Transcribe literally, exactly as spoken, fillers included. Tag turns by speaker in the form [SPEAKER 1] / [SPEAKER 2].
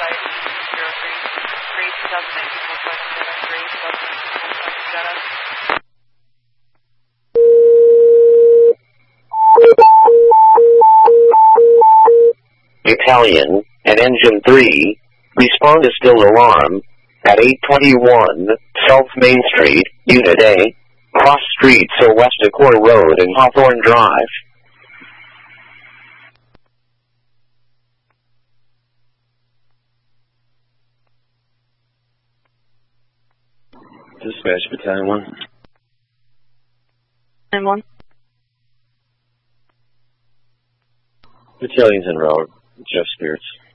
[SPEAKER 1] five zero three, three two thousand nineteen Volkswagen seven three two thousand nineteen Volkswagen Jetta.
[SPEAKER 2] Italian, and engine three, respond to still alarm, at eight twenty-one, South Main Street, Unit A, cross street so West Acor Road and Hawthorne Drive.
[SPEAKER 3] Dispatch Battalion one.
[SPEAKER 1] And one.
[SPEAKER 3] Battalion's en route. Jeff Spirits.